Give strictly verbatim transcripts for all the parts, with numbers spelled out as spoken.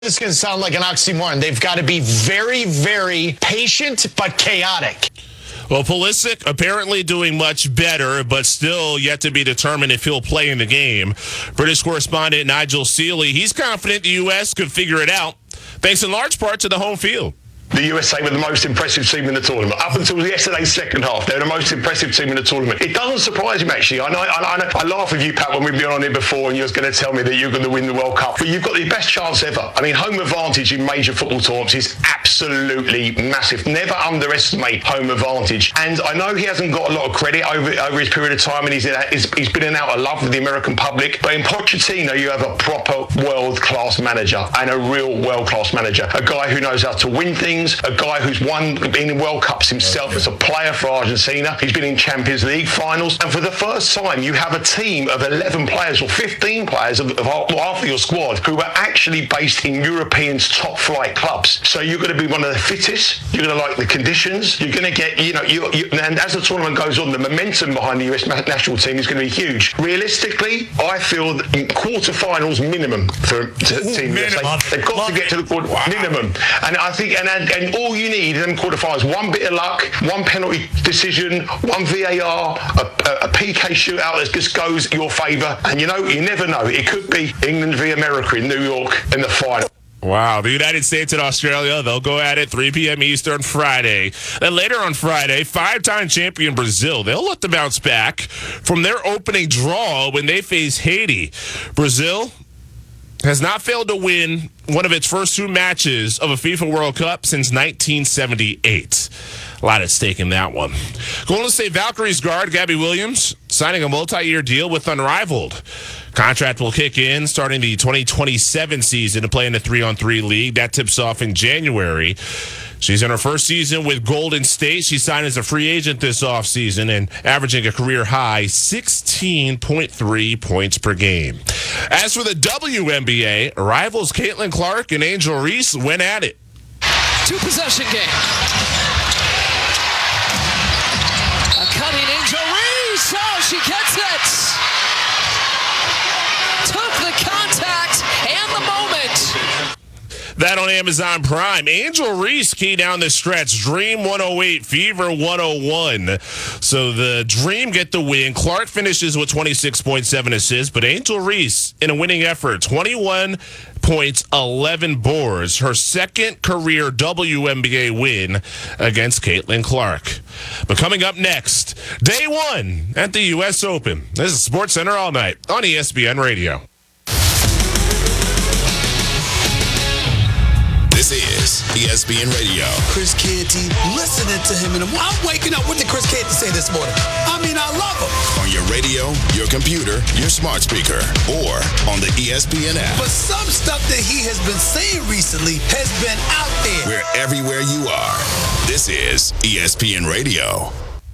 This is going to sound like an oxymoron. They've got to be very, very patient, but chaotic. Well, Pulisic apparently doing much better, but still yet to be determined if he'll play in the game. British correspondent Nigel Seeley, he's confident the U S could figure it out, thanks in large part to the home field. The U S A were the most impressive team in the tournament. Up until yesterday's second half, they were the most impressive team in the tournament. It doesn't surprise me, actually. I know, I, know, I laugh with you, Pat, when we've been on here before and you was going to tell me that you're going to win the World Cup. But you've got the best chance ever. I mean, home advantage in major football tournaments is absolutely massive. Never underestimate home advantage. And I know he hasn't got a lot of credit over, over his period of time, and he's, he's, he's been in and out of love with the American public. But in Pochettino, you have a proper world-class manager and a real world-class manager. A guy who knows how to win things, a guy who's won, been in World Cups himself as a player for Argentina. He's been in Champions League finals. And for the first time, you have a team of eleven players or fifteen players of, of half of your squad who are actually based in Europeans' top flight clubs. So you're going to be one of the fittest. You're going to like the conditions. You're going to get, you know, you, you, and as the tournament goes on, the momentum behind the U S national team is going to be huge. Realistically, I feel that in quarterfinals minimum for t- Team U S A. They've got Love to get it. to the quarter wow. minimum. And I think, and, and, and all you need in them quarterfinals, one bit of luck, one penalty decision, one V A R, a, a, a P K shootout that just goes your favour. And you know, you never know. It could be England v America in New York in the final. Wow, the United States and Australia, they'll go at it three p.m. Eastern Friday. Then later on Friday, five-time champion Brazil, they'll look to bounce back from their opening draw when they face Haiti. Brazil has not failed to win one of its first two matches of a FIFA World Cup since nineteen seventy-eight. A lot at stake in that one. Golden State Valkyries guard Gabby Williams signing a multi-year deal with Unrivaled. Contract will kick in starting the twenty twenty-seven season to play in the three-on-three league. That tips off in January. She's in her first season with Golden State. She signed as a free agent this offseason and averaging a career-high sixteen point three points per game. As for the W N B A, rivals Caitlin Clark and Angel Reese went at it. Two-possession game. A cutting Angel Reese. Oh, she gets it. Took the contact and the moment. That on Amazon Prime. Angel Reese key down the stretch. Dream one oh eight, Fever one oh one. So the Dream get the win. Clark finishes with twenty-six point seven assists, but Angel Reese in a winning effort, twenty-one points, eleven boards. Her second career W N B A win against Caitlin Clark. But coming up next, day one at the U S Open. This is SportsCenter All Night on E S P N Radio. This is E S P N Radio. Chris Canty, listening to him, and I'm waking up. What did Chris Canty say this morning? I mean, I love him. On your radio, your computer, your smart speaker, or on the E S P N app. But some stuff that he has been saying recently has been out there. We're everywhere you are. This is E S P N Radio.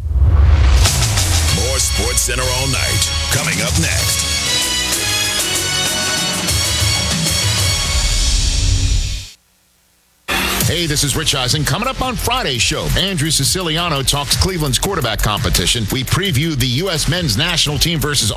More SportsCenter All Night coming up next. Hey, this is Rich Eisen. Coming up on Friday's show, Andrew Siciliano talks Cleveland's quarterback competition. We preview the U S men's national team versus...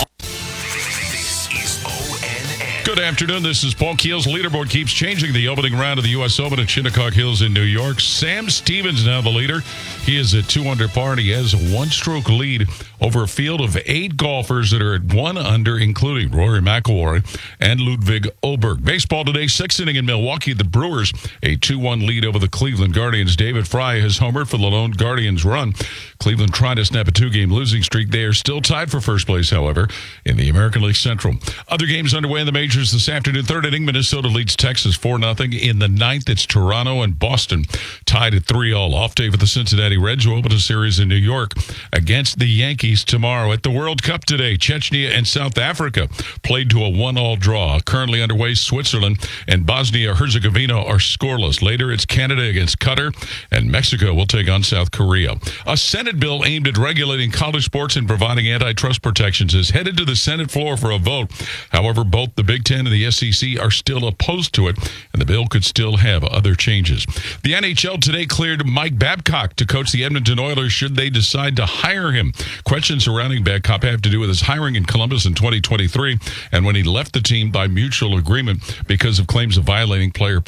Good afternoon. This is Paul Keels. Leaderboard keeps changing. The opening round of the U S Open at Shinnecock Hills in New York. Sam Stevens now the leader. He is at two under par, and he has a one-stroke lead over a field of eight golfers that are at one under, including Rory McIlroy and Ludwig Oberg. Baseball today, sixth inning in Milwaukee. The Brewers, a two one lead over the Cleveland Guardians. David Fry has homered for the lone Guardians run. Cleveland trying to snap a two-game losing streak. They are still tied for first place, however, in the American League Central. Other games underway in the majors this afternoon. Third inning, Minnesota leads Texas four nothing. In the ninth, it's Toronto and Boston tied at three all. Off day for the Cincinnati Reds, who open a series in New York against the Yankees tomorrow. At the World Cup today, Chechnya and South Africa played to a one all draw. Currently underway, Switzerland and Bosnia-Herzegovina are scoreless. Later, it's Canada against Qatar, and Mexico will take on South Korea. A Senate Senate bill aimed at regulating college sports and providing antitrust protections is headed to the Senate floor for a vote. However, both the Big Ten and the S E C are still opposed to it, and the bill could still have other changes. The N H L today cleared Mike Babcock to coach the Edmonton Oilers should they decide to hire him. Questions surrounding Babcock have to do with his hiring in Columbus in twenty twenty-three and when he left the team by mutual agreement because of claims of violating player